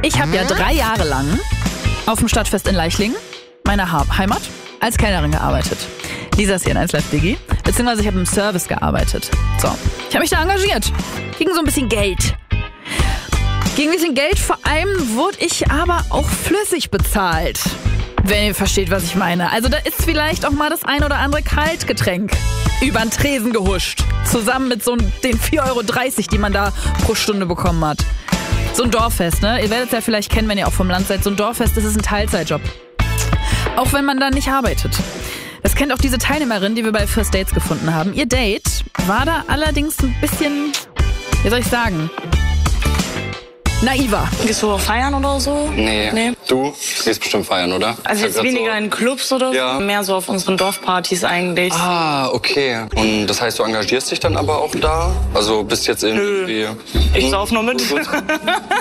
Ich habe ja 3 Jahre lang auf dem Stadtfest in Leichlingen, meiner Heimat, als Kellnerin gearbeitet. Lisa ist hier in 1 Live Digi. Beziehungsweise ich habe im Service gearbeitet. So, ich habe mich da engagiert. Gegen so ein bisschen Geld. Gegen ein bisschen Geld, vor allem wurde ich aber auch flüssig bezahlt. Wenn ihr versteht, was ich meine. Also da ist vielleicht auch mal das ein oder andere Kaltgetränk übern Tresen gehuscht. Zusammen mit so den 4,30 €, die man da pro Stunde bekommen hat. So ein Dorffest, ne? Ihr werdet es ja vielleicht kennen, wenn ihr auch vom Land seid. So ein Dorffest, das ist ein Teilzeitjob. Auch wenn man da nicht arbeitet. Das kennt auch diese Teilnehmerin, die wir bei First Dates gefunden haben. Ihr Date war da allerdings ein bisschen, wie soll ich sagen, naiver. Gehst du auch feiern oder so? Nee. Du gehst bestimmt feiern, oder? Also jetzt weniger so in Clubs oder so? Ja. Mehr so auf unseren Dorfpartys eigentlich. Ah, okay. Und das heißt, du engagierst dich dann aber auch da? Also bist jetzt irgendwie... Ich sauf nur mit.